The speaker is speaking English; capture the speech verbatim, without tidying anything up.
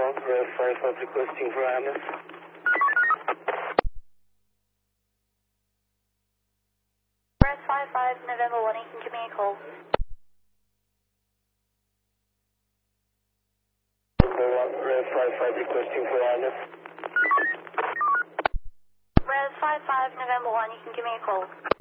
one, Red five five requesting for Amis. Red five five, November one, you can give me a call. Number one, Red five five requesting for Amis. Red five five, November one, you can give me a call.